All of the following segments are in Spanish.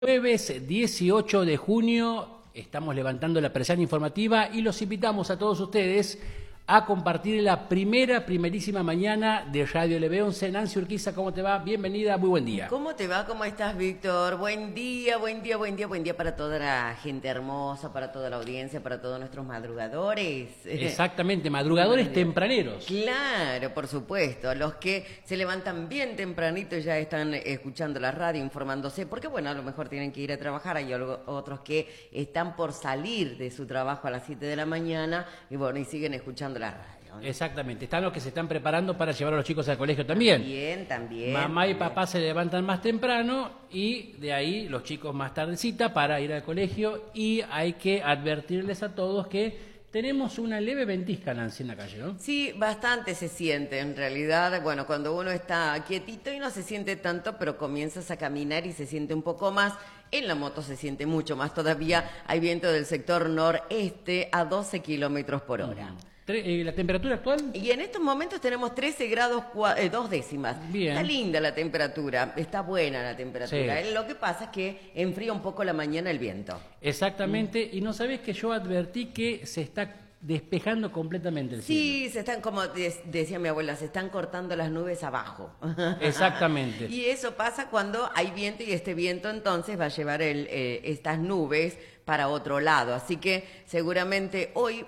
Jueves 18 de junio estamos levantando la persiana informativa y los invitamos a todos ustedes a compartir la primerísima mañana de Radio LB11. Nancy Urquiza, ¿cómo te va? Bienvenida, muy buen día. ¿Cómo te va? ¿Cómo estás, Víctor? Buen día, buen día, buen día, buen día para toda la gente hermosa, para toda la audiencia, para todos nuestros madrugadores. Exactamente, madrugadores tempraneros. Claro, por supuesto. Los que se levantan bien tempranito y ya están escuchando la radio, informándose, porque bueno, a lo mejor tienen que ir a trabajar. Hay otros que están por salir de su trabajo a las 7 de la mañana y bueno, y siguen escuchando la radio, ¿no? Exactamente, están los que se están preparando para llevar a los chicos al colegio también. También. Mamá y papá se levantan más temprano y de ahí los chicos más tardecita para ir al colegio, y hay que advertirles a todos que tenemos una leve ventisca, Nancy, en la calle, ¿no? Sí, bastante se siente en realidad. Bueno, cuando uno está quietito y no se siente tanto, pero comienzas a caminar y se siente un poco más. En la moto se siente mucho más todavía. Hay viento del sector noreste a 12 kilómetros por hora. ¿La temperatura actual? Y en estos momentos tenemos 13 grados 2 décimas. Bien. Está linda la temperatura, está buena la temperatura. Sí. Lo que pasa es que enfría un poco la mañana el viento. Exactamente, y no sabés que yo advertí que se está despejando completamente el cielo. Sí, se están, como decía mi abuela, se están cortando las nubes abajo. Exactamente. Y eso pasa cuando hay viento, y este viento entonces va a llevar estas nubes para otro lado. Así que seguramente hoy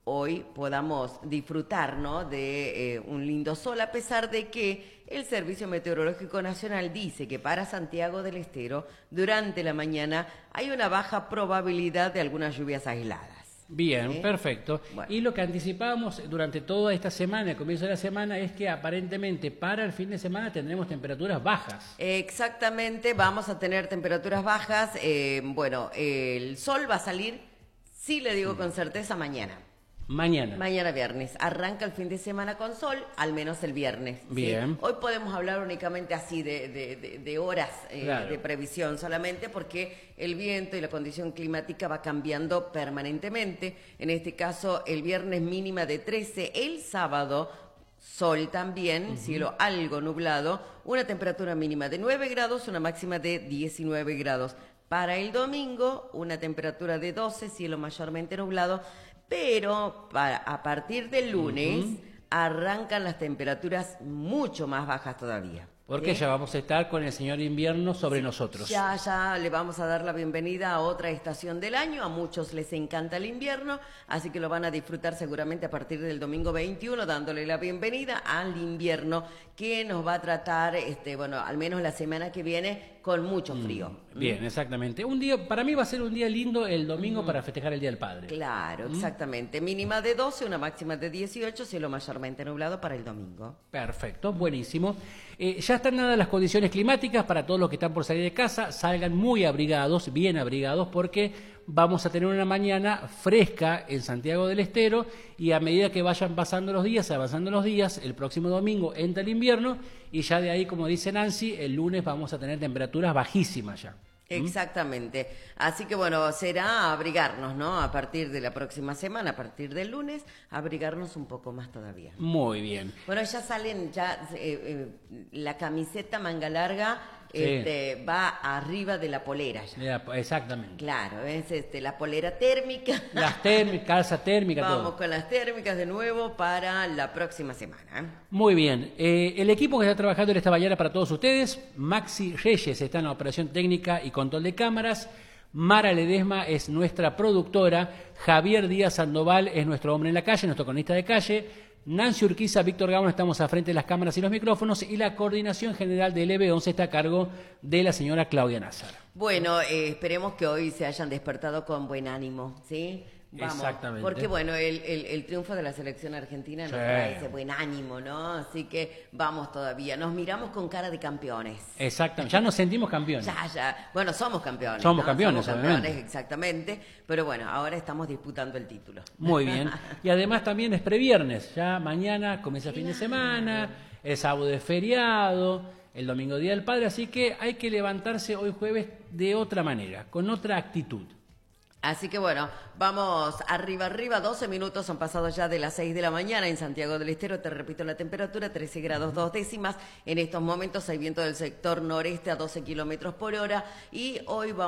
podamos disfrutar, ¿no?, de un lindo sol, a pesar de que el Servicio Meteorológico Nacional dice que para Santiago del Estero durante la mañana hay una baja probabilidad de algunas lluvias aisladas. Bien, perfecto. Bueno. Y lo que anticipábamos durante toda esta semana, el comienzo de la semana, es que aparentemente para el fin de semana tendremos temperaturas bajas. Exactamente, vamos a tener temperaturas bajas. Bueno, el sol va a salir, sí le digo con certeza, mañana. Mañana viernes. Arranca el fin de semana con sol, al menos el viernes. Bien. ¿Sí? Hoy podemos hablar únicamente así de horas Claro. de previsión solamente, porque el viento y la condición climática va cambiando permanentemente. En este caso, el viernes mínima de 13, el sábado sol también, cielo algo nublado, una temperatura mínima de 9 grados, una máxima de 19 grados. Para el domingo, una temperatura de 12, cielo mayormente nublado. Pero a partir del lunes arrancan las temperaturas mucho más bajas todavía. Porque ya vamos a estar con el señor invierno sobre nosotros. Ya le vamos a dar la bienvenida a otra estación del año. A muchos les encanta el invierno, así que lo van a disfrutar seguramente a partir del domingo 21, dándole la bienvenida al invierno, que nos va a tratar, bueno, al menos la semana que viene, con mucho frío. Bien, exactamente. Un día, para mí va a ser un día lindo el domingo para festejar el Día del Padre. Claro, exactamente. Mínima de 12, una máxima de 18, cielo mayormente nublado para el domingo. Perfecto, buenísimo. Ya están dadas las condiciones climáticas para todos los que están por salir de casa. Salgan muy abrigados, bien abrigados, porque vamos a tener una mañana fresca en Santiago del Estero, y a medida que vayan pasando los días, avanzando los días, el próximo domingo entra el invierno, y ya de ahí, como dice Nancy, el lunes vamos a tener temperaturas bajísimas ya. Exactamente. Así que bueno, será abrigarnos, ¿no? A partir de la próxima semana, a partir del lunes, abrigarnos un poco más todavía. Muy bien. Bueno, ya salen, la camiseta manga larga Sí. va arriba de la polera ya. Exactamente. Claro, es la polera térmica. Las térmicas, calza térmica, Vamos todo. con las térmicas de nuevo para la próxima semana. Muy bien. El equipo que está trabajando en esta mañana para todos ustedes: Maxi Reyes está en la operación técnica y control de cámaras. Mara Ledesma es nuestra productora. Javier Díaz Sandoval es nuestro hombre en la calle, nuestro cronista de calle. Nancy Urquiza, Víctor Gabón estamos al frente de las cámaras y los micrófonos, y la coordinación general del LB11 está a cargo de la señora Claudia Nazar. Bueno, esperemos que hoy se hayan despertado con buen ánimo, ¿sí? Vamos, Exactamente. porque bueno, el triunfo de la selección argentina nos trae ese buen ánimo, ¿no? Así que vamos todavía, nos miramos con cara de campeones. Exactamente, ya nos sentimos campeones. Ya, bueno, somos campeones. Somos ¿no? campeones, somos campeones, obviamente. Exactamente, pero bueno, ahora estamos disputando el título. Muy bien. Y además también es previernes, ya mañana comienza el fin de semana, el sábado es feriado, el domingo Día del Padre, así que hay que levantarse hoy jueves de otra manera, con otra actitud. Así que bueno, vamos arriba, 12 minutos han pasado ya de las 6 de la mañana en Santiago del Estero, te repito la temperatura, 13 grados 2 décimas. En estos momentos hay viento del sector noreste a 12 kilómetros por hora y hoy vamos